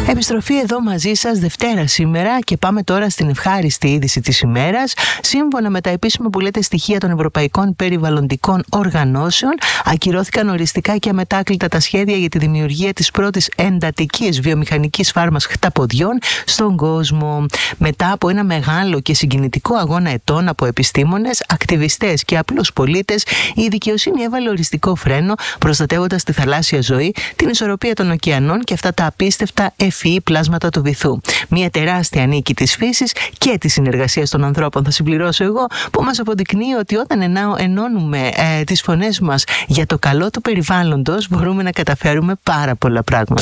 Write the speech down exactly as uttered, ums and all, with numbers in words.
Επιστροφή εδώ μαζί σας Δευτέρα σήμερα και πάμε τώρα στην ευχάριστη είδηση της ημέρας. Σύμφωνα με τα επίσημα που λέτε στοιχεία των Ευρωπαϊκών Περιβαλλοντικών Οργανώσεων, ακυρώθηκαν οριστικά και αμετάκλητα τα σχέδια για τη δημιουργία της πρώτης εντατικής βιομηχανικής φάρμας χταποδιών στον κόσμο. Μετά από ένα μεγάλο και συγκινητικό αγώνα ετών από επιστήμονες, ακτιβιστές και απλούς πολίτες, η δικαιοσύνη έβαλε οριστικό φρένο, προστατεύοντας τη θαλάσσια ζωή, την ισορροπία των ωκεανών και αυτά τα απίστευτα ευφυή πλάσματα του βυθού. Μια τεράστια νίκη της φύσης και της συνεργασίας των ανθρώπων, θα συμπληρώσω εγώ, που μας αποδεικνύει ότι όταν ενώνουμε ε, τις φωνές μας για το καλό του περιβάλλοντος, μπορούμε να καταφέρουμε πάρα πολλά πράγματα.